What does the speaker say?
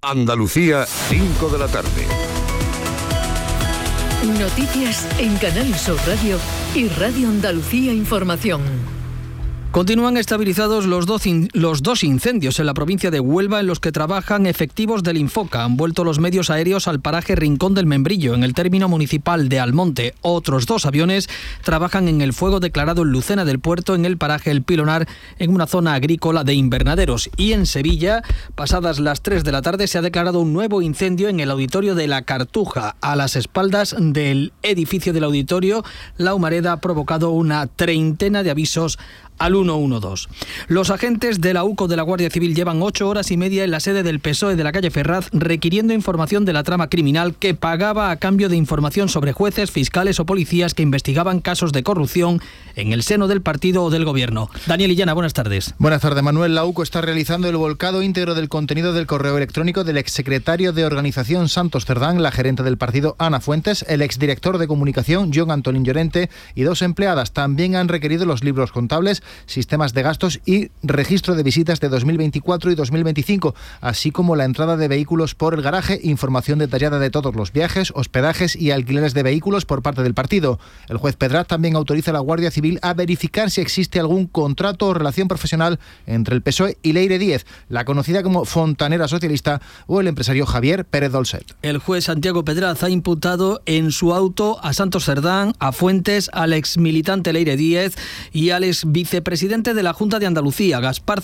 Andalucía, 5 de la tarde. Noticias en Canal Sur Radio y Radio Andalucía Información. Continúan estabilizados los dos incendios en la provincia de Huelva en los que trabajan efectivos del Infoca. Han vuelto los medios aéreos al paraje Rincón del Membrillo, en el término municipal de Almonte. Otros 2 aviones trabajan en el fuego declarado en Lucena del Puerto, en el paraje El Pilonar, en una zona agrícola de invernaderos. Y en Sevilla, pasadas las 3 de la tarde, se ha declarado un nuevo incendio en el auditorio de La Cartuja. A las espaldas del edificio del auditorio, la humareda ha provocado una treintena de avisos al 112. Los agentes de la UCO de la Guardia Civil llevan 8 horas y media en la sede del PSOE de la calle Ferraz requiriendo información de la trama criminal que pagaba a cambio de información sobre jueces, fiscales o policías que investigaban casos de corrupción en el seno del partido o del gobierno. Daniel Illana, buenas tardes. Buenas tardes, Manuel. La UCO está realizando el volcado íntegro del contenido del correo electrónico del exsecretario de Organización Santos Cerdán, la gerente del partido Ana Fuentes, el exdirector de comunicación John Antolín Llorente y 2 empleadas. También han requerido los libros contables, sistemas de gastos y registro de visitas de 2024 y 2025, así como la entrada de vehículos por el garaje, información detallada de todos los viajes, hospedajes y alquileres de vehículos por parte del partido. El juez Pedraz también autoriza a la Guardia Civil a verificar si existe algún contrato o relación profesional entre el PSOE y Leire Díez, la conocida como fontanera socialista, o el empresario Javier Pérez Dolcet. El juez Santiago Pedraz ha imputado en su auto a Santos Cerdán, a Fuentes, al exmilitante Leire Díez y al exvicepresidente de la Junta de Andalucía, Gaspar